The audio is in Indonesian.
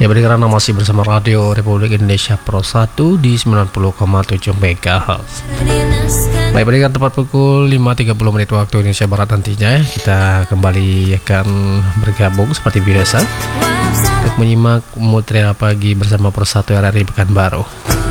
Ya, berdengar masih bersama Radio Republik Indonesia Pro 1 di 90,7 MHz. Baik, berdengar tepat pukul 5.30 menit waktu Indonesia Barat nantinya kita kembali akan bergabung seperti biasa untuk menyimak Mutiara Pagi bersama Pro 1 RRI Pekanbaru.